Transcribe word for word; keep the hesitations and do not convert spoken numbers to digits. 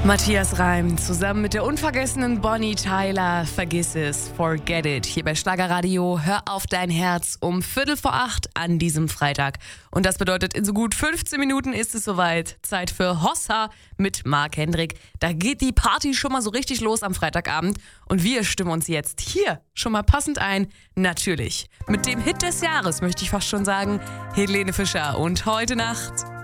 Matthias Reim zusammen mit der unvergessenen Bonnie Tyler, Vergiss es, Forget It. Hier bei Schlagerradio, hör auf dein Herz um Viertel vor acht an diesem Freitag. Und das bedeutet, in so gut fünfzehn Minuten ist es soweit. Zeit für Hossa mit Marc Hendrick. Da geht die Party schon mal so richtig los am Freitagabend. Und wir stimmen uns jetzt hier schon mal passend ein. Natürlich mit dem Hit des Jahres, möchte ich fast schon sagen, Helene Fischer. Und heute Nacht